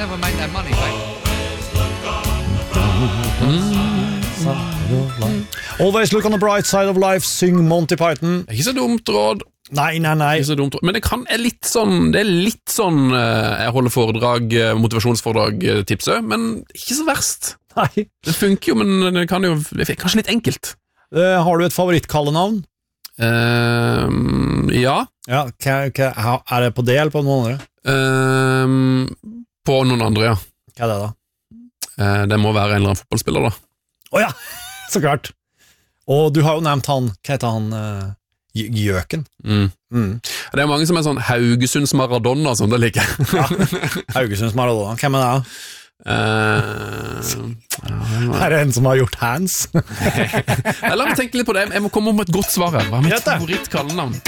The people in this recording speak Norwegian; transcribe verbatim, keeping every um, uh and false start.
never make that money back. Always look on the bright side of life, syng Monty Python. Ikke så dumt råd. Nei, nei, nei. Ikke så dumt råd. Men det kan er litt sånn, det er litt sånn jeg holder foredrag, motivasjonsforedrag-tipset, men ikke så verst. Nei. Det funker jo, men det kan jo, det er kanskje litt enkelt. Uh, har du et favorittkallenavn? Uh, ja. Ja, hva, hva, er det på det eller på noen andre? Uh, på noen andre, ja. Hva er det da? Uh, det må være en eller annen fotballspiller da. Åja, oh, så klart. Og du har jo nevnt han, hva heter han, uh, Gjøken. Mm. Mm. Det er mange som er sånn Haugesunds Maradona, sånn det liker. Ja, Haugesunds Maradona, hvem er det da? Uh, er det en som har gjort hands? La meg tenke litt på det. Jeg må komme om et godt svar her. Hva er mitt Greit det. favorittkallenavn?